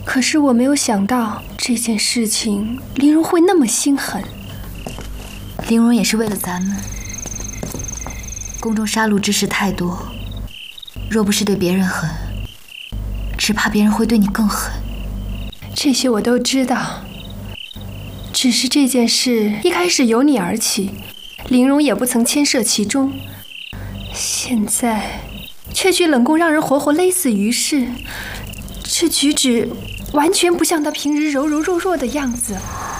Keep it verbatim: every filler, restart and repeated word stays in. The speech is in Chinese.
可是我没有想到这件事情，玲珑会那么心狠。 玲珑也是为了咱们。宫中杀戮之事太多，若不是对别人狠，只怕别人会对你更狠。 这些我都知道，只是这件事一开始由你而起，玲珑也不曾牵涉其中，现在却去冷宫让人活活勒死于世，这举止完全不像他平日柔柔弱弱的样子。